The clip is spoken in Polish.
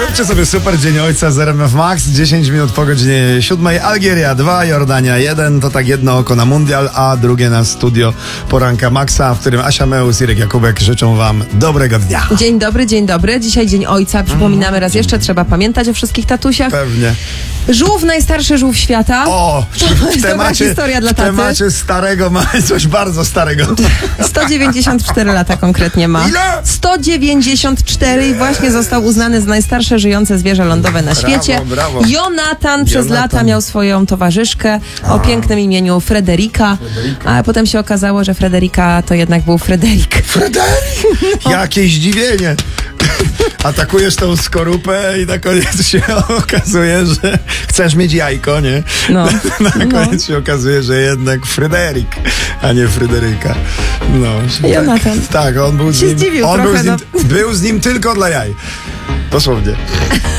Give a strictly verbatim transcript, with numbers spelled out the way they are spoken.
Zróbcie sobie super Dzień Ojca z R M F Max. dziesięć minut po godzinie siódmej. Algieria dwa, Jordania jeden. To tak jedno oko na mundial, a drugie na studio Poranka Maxa, w którym Asia Meus i Irek Jakubek życzą wam dobrego dnia. Dzień dobry, dzień dobry. Dzisiaj Dzień Ojca. Przypominamy raz jeszcze, trzeba pamiętać o wszystkich tatusiach. Pewnie. Żółw, najstarszy żółw świata. O, to w jest dobra temacie, historia dla w taty. temacie starego ma coś bardzo starego. sto dziewięćdziesiąt cztery lata konkretnie ma. Ile? sto dziewięćdziesiąt cztery i właśnie został uznany za najstarsze żyjące zwierzę lądowe na Brawo, świecie. brawo. Jonatan przez Jonatan. lata miał swoją towarzyszkę o pięknym imieniu Frederika, a potem się okazało, że Frederika to jednak był Fryderyk. Fryderyk! Jakie zdziwienie! Atakujesz tą skorupę i na koniec się okazuje, że chcesz mieć jajko, nie? No. Na koniec No. się okazuje, że jednak Fryderyk, a nie Fryderyka. No. Jonatan. Tak, tak, on był z Się nim. zdziwił On był trochę, z nim, był z nim tylko dla jaj. Dosłownie.